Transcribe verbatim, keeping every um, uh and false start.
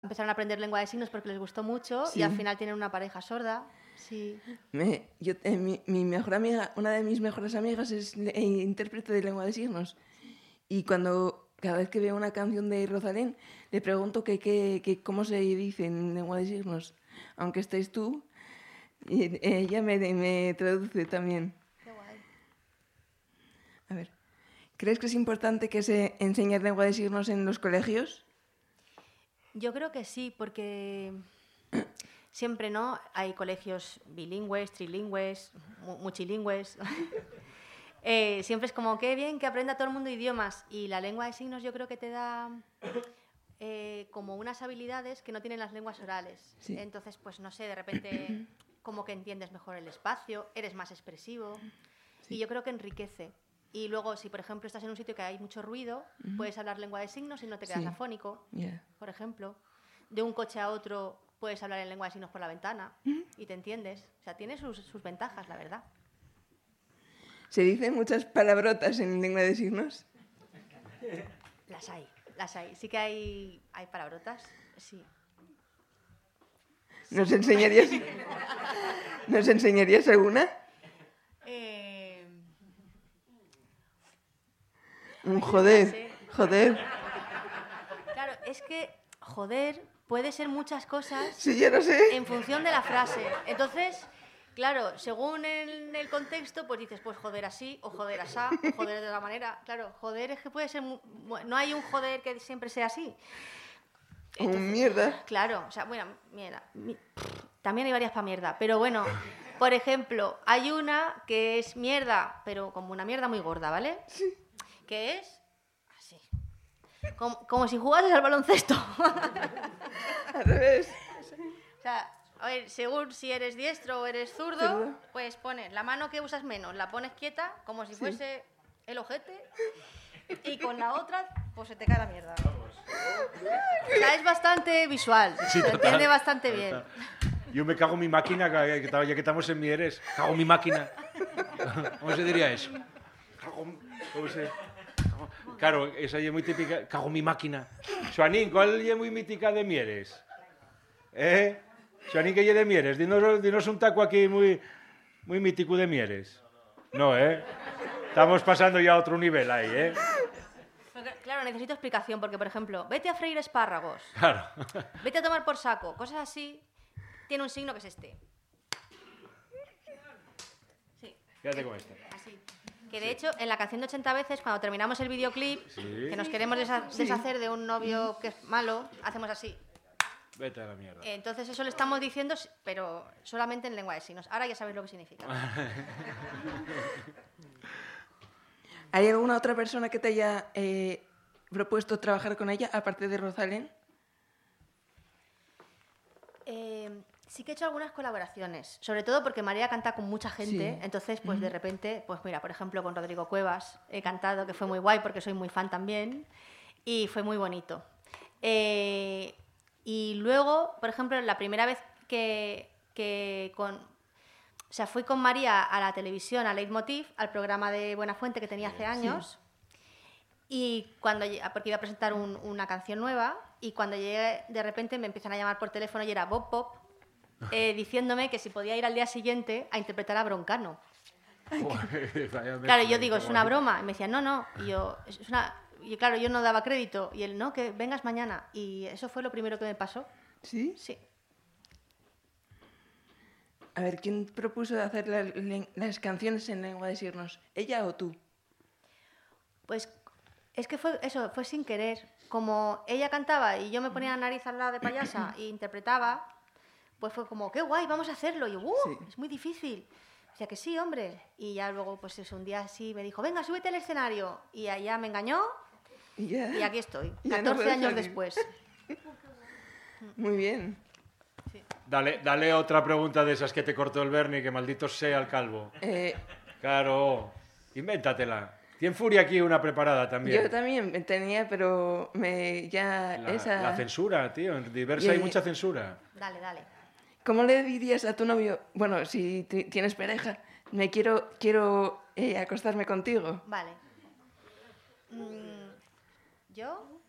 empezaron a aprender lengua de signos porque les gustó mucho Sí. y al final tienen una pareja sorda. Sí. Me, yo, eh, mi, mi mejor amiga, una de mis mejores amigas es le- eh, intérprete de lengua de signos. Y cuando, cada vez que veo una canción de Rosalén, le pregunto que, que, que cómo se dice en lengua de signos. Aunque estés tú, y ella me, me traduce también. Qué guay. A ver, ¿crees que es importante que se enseñe lengua de signos en los colegios? Yo creo que sí, porque siempre, ¿no? Hay colegios bilingües, trilingües, mu- muchilingües. Eh, siempre es como, qué bien que aprenda todo el mundo idiomas. Y la lengua de signos yo creo que te da eh, como unas habilidades que no tienen las lenguas orales. Sí. Entonces, pues no sé, de repente como que entiendes mejor el espacio, eres más expresivo. Sí. Y yo creo que enriquece. Y luego, si por ejemplo estás en un sitio que hay mucho ruido, puedes hablar lengua de signos y no te quedas Sí. afónico, Yeah. por ejemplo. De un coche a otro puedes hablar en lengua de signos por la ventana y te entiendes. O sea, tiene sus, sus ventajas, la verdad. ¿Se dicen muchas palabrotas en lengua de signos? Las hay, las hay. Sí que hay, hay palabrotas, sí. ¿Nos enseñarías, ¿nos enseñarías alguna? Eh, Un joder, sé. joder. claro, es que, joder, puede ser muchas cosas Sí, ya lo sé. en función de la frase. Entonces, claro, según el, el contexto, pues dices, pues joder así, o joder asá, o joder de otra manera. Claro, joder es que puede ser... mu- mu- No hay un joder que siempre sea así. Un mierda. Claro, o sea, bueno, mierda. mi- También hay varias para mierda. Pero bueno, por ejemplo, hay una que es mierda, pero como una mierda muy gorda, ¿vale? Sí. Que es así. Como, como si jugases al baloncesto. Al revés. O sea, a ver, según si eres diestro o eres zurdo, Zurdo. pues pones la mano que usas menos, la pones quieta, como si fuese el ojete, y con la otra, pues se te cae la mierda. O sea, es bastante visual, Sí, se total, entiende bastante bien. Yo me cago en mi máquina, que- que- ya que estamos en Mieres. Cago en mi máquina. ¿Cómo se diría eso? Cago en- ¿cómo se- cago- Claro, esa es muy típica. Cago en mi máquina. Xoanín, ¿cuál es muy mítica de Mieres? ¿Eh? Xoanín, que lle de Mieres? Dinos, dinos un taco aquí muy, muy mítico de Mieres. No, ¿eh? Estamos pasando ya a otro nivel ahí, ¿eh? Porque, claro, necesito explicación, porque, por ejemplo, vete a freír espárragos, Claro. vete a tomar por saco, cosas así, tiene un signo que es este. Sí. Quédate con esta. Así. Que de hecho, en la canción de ochenta veces, cuando terminamos el videoclip, Sí. que nos queremos desha- deshacer de un novio que es malo, hacemos así. Vete a la mierda. Entonces eso le estamos diciendo, pero solamente en lengua de signos. Ahora ya sabéis lo que significa. ¿Hay alguna otra persona que te haya eh, propuesto trabajar con ella, aparte de Rosalén? Eh, sí que he hecho algunas colaboraciones, sobre todo porque María canta con mucha gente, Sí. entonces pues de repente, pues mira, por ejemplo con Rodrigo Cuevas he cantado, que fue muy guay porque soy muy fan también, y fue muy bonito. Eh, y luego, por ejemplo, la primera vez que, que con... O sea, fui con María a la televisión, a Leitmotiv, al programa de Buenafuente que tenía hace años, y cuando lle- porque iba a presentar un- una canción nueva, y cuando llegué, de repente me empiezan a llamar por teléfono y era Bob Pop, eh, diciéndome que si podía ir al día siguiente a interpretar a Broncano. Claro, yo digo, es una broma. Y me decían, no, no. Y yo, es es una... Y claro, yo no daba crédito. Y él, no, que vengas mañana. Y eso fue lo primero que me pasó. ¿Sí? Sí. A ver, ¿quién propuso hacer la- len- las canciones en lengua de signos? ¿Ella o tú? Pues es que fue eso, fue sin querer. Como ella cantaba y yo me ponía la nariz al lado de payasa e interpretaba, pues fue como, qué guay, vamos a hacerlo. Y yo, ¡uh! Sí. Es muy difícil. O sea que sí, hombre. Y ya luego, pues eso, un día así me dijo, venga, súbete al escenario. Y allá me engañó Y ya. y aquí estoy, Ya no catorce puedo años salir. después. Muy bien. Dale, dale otra pregunta de esas que te cortó el Bernie, que maldito sea el calvo. Eh, Claro, invéntatela. Tiene Furia aquí una preparada también. yo también tenía, pero me ya La, esa... la censura, tío. En Diversa Y- hay mucha censura. Dale, dale. ¿Cómo le dirías a tu novio? Bueno, si ti- tienes pareja, me quiero quiero eh, acostarme contigo. Vale. Mm, ¿Yo?